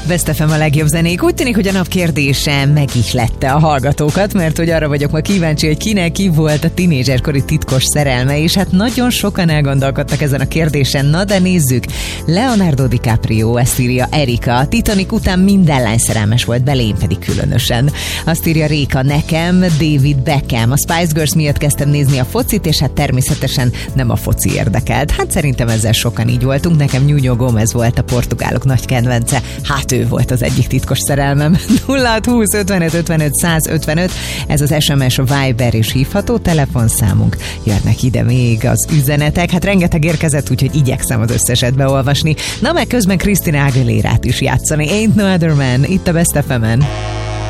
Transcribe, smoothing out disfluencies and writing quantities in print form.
Best FM a legjobb zenék. Úgy tűnik, hogy a nap kérdése megihlette a hallgatókat, mert hogy arra vagyok ma kíváncsi, hogy kinek ki volt a tinédzserkori titkos szerelme, és hát nagyon sokan elgondolkodtak ezen a kérdésen. Na de nézzük. Leonardo DiCaprio, ezt írja Erika. A Titanic után minden lány szerelmes volt, belém pedig különösen. Azt írja Réka, nekem David Beckham. A Spice Girls miatt kezdtem nézni a focit, és hát természetesen nem a foci érdekelt. Hát szerintem ezzel sokan így voltunk. Nekem Nuno Gomes volt a portugálok nagy kedvence. Hát ő volt az egyik titkos szerelmem. 0620 55 55 155, ez az SMS, a Viber és hívható telefonszámunk. Jönnek ide még az üzenetek, hát rengeteg érkezett, úgyhogy igyekszem az összeset beolvasni. Na meg közben Christina Aguilérát is játszani. Ain't No Other Man, itt a Best FM-en.